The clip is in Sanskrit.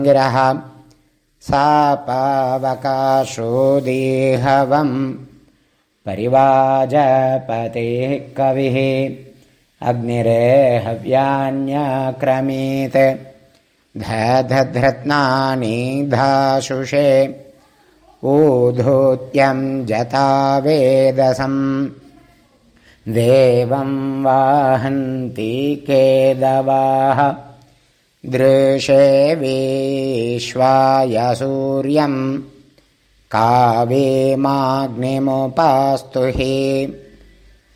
गिरः सा पावकाशो देहवम् परिवाजपतेः कविः अग्निरेहव्यान्यक्रमीत् दधध्रत्नानि धाशुषे ऊधूत्यं जता वेदसम् देवं वाहन्ति केदवाः दृशे विश्वाय सूर्यं कावेमाग्निमुपास्तु हि।